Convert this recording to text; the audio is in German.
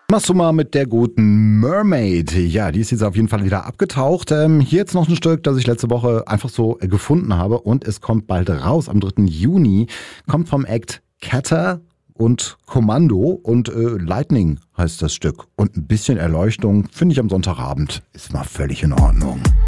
Machst du mal mit der guten Mermaid. Ja, die ist jetzt auf jeden Fall wieder abgetaucht. Hier jetzt noch ein Stück, das ich letzte Woche einfach so gefunden habe und es kommt bald raus. Am 3. Juni kommt vom Act Catter und Kommando und Lightning heißt das Stück. Und ein bisschen Erleuchtung finde ich am Sonntagabend ist mal völlig in Ordnung.